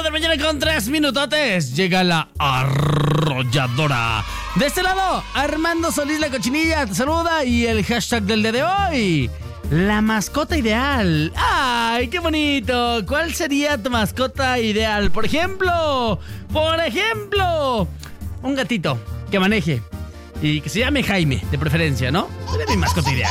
de la mañana con 3 minutotes. Llega la arrolladora. De este lado, Armando Solís la Cochinilla te saluda y el hashtag del día de hoy: la mascota ideal. ¡Ay, qué bonito! ¿Cuál sería tu mascota ideal? Por ejemplo, un gatito que maneje y que se llame Jaime, de preferencia, ¿no? Sería mi mascota ideal.